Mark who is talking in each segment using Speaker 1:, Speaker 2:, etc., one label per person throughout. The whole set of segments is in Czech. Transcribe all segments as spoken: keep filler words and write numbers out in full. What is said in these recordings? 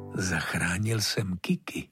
Speaker 1: Zachránil jsem Kiki.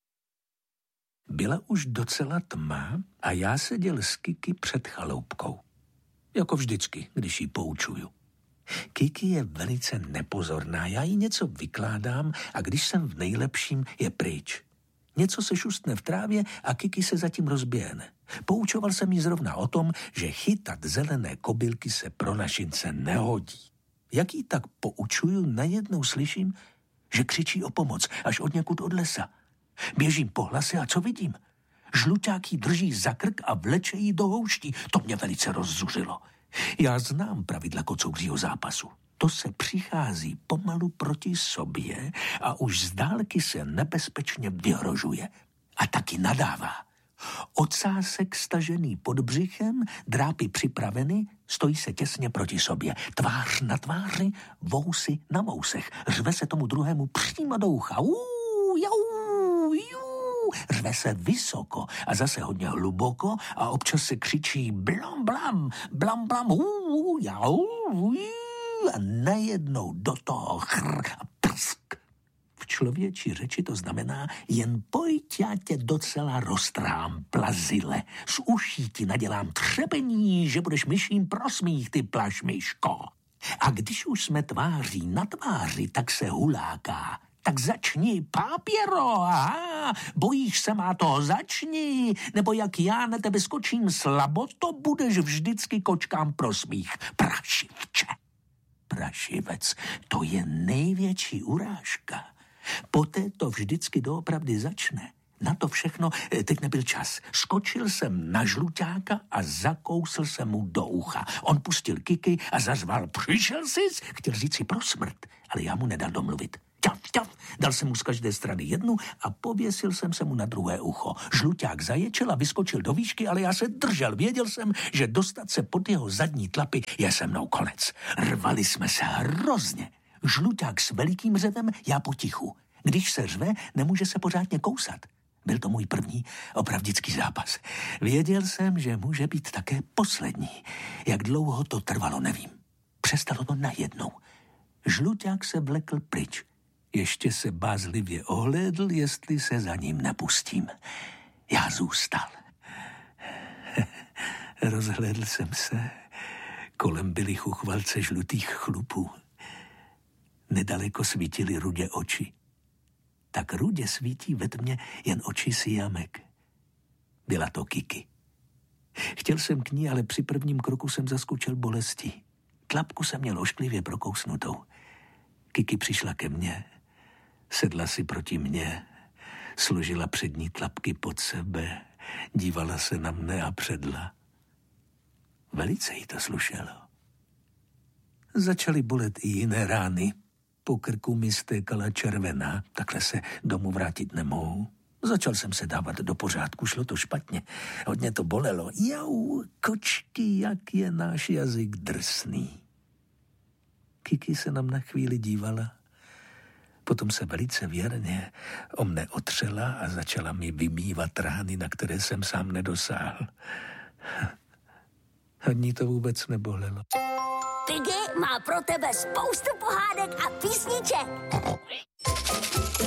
Speaker 1: Byla už docela tma a já seděl s Kiki před chaloupkou. Jako vždycky, když ji poučuju. Kiki je velice nepozorná, já jí něco vykládám a když jsem v nejlepším, je pryč. Něco se šustne v trávě a Kiki se zatím rozběhne. Poučoval jsem jí zrovna o tom, že chytat zelené kobylky se pro našince nehodí. Jak jí tak poučuju, najednou slyším, že křičí o pomoc až odněkud od lesa. Běžím po hlase a co vidím? Žluťák jí drží za krk a vleče jí do houští. To mě velice rozzuřilo. Já znám pravidla kocouřího zápasu. To se přichází pomalu proti sobě a už z dálky se nebezpečně vyhrožuje. A taky nadává. Ocásek stažený pod břichem, drápy připraveny, stojí se těsně proti sobě. Tvář na tváři, vousy na vousech. Řve se tomu druhému přímo do ucha. Uuu, jau, jú. Řve se vysoko a zase hodně hluboko a občas se křičí blam, blam, blam, blam, uuu, jau, jú. A najednou do toho chr a prsk. V člověčí řeči to znamená, jen pojď, já tě docela roztrhám, plazile. Z uší ti nadělám třepení, že budeš myším prosmích, ty plašmyško. A když už jsme tváří na tváři, tak se huláká. Tak začni, pápěro, aha, bojíš se má toho, začni, nebo jak já na tebe skočím slabo, to budeš vždycky kočkám prosmích, prašivče. Prašivec, to je největší urážka. Poté to vždycky doopravdy začne. Na to všechno teď nebyl čas. Skočil jsem na žluťáka a zakousl jsem mu do ucha. On pustil Kiki a zařval, přišel jsi? Chtěl říct si pro smrt, ale já mu nedal domluvit. Ťaf, ťaf, dal jsem mu z každé strany jednu a pověsil jsem se mu na druhé ucho. Žluťák zaječel a vyskočil do výšky, ale já se držel. Věděl jsem, že dostat se pod jeho zadní tlapy je se mnou konec. Rvali jsme se hrozně. Žluťák s velikým řevem, já potichu. Když se řve, nemůže se pořádně kousat. Byl to můj první opravdický zápas. Věděl jsem, že může být také poslední. Jak dlouho to trvalo, nevím. Přestalo to najednou. Žluťák se vlekl pryč. Ještě se bázlivě ohlédl, jestli se za ním nepustím. Já zůstal. Rozhlédl jsem se. Kolem byly chuchvalce žlutých chlupů. Nedaleko svítily rudě oči. Tak rudě svítí ve tmě jen oči siamek. Byla to Kiki. Chtěl jsem k ní, ale při prvním kroku jsem zaskočil bolesti. Tlapku jsem měl ošklivě prokousnutou. Kiki přišla ke mně, sedla si proti mně, složila přední tlapky pod sebe, dívala se na mne a předla. Velice jí to slušelo. Začaly bolet i jiné rány. Po krku mi stékala červená, takhle se domů vrátit nemohu. Začal jsem se dávat do pořádku, šlo to špatně. Hodně to bolelo. Jau, kočky, jak je náš jazyk drsný. Kiki se nám na chvíli dívala. Potom se velice věrně o mne otřela a začala mi vymývat rány, na které jsem sám nedosáhl. Ani to vůbec nebolelo.
Speaker 2: Piggy má pro tebe spoustu pohádek a písniček.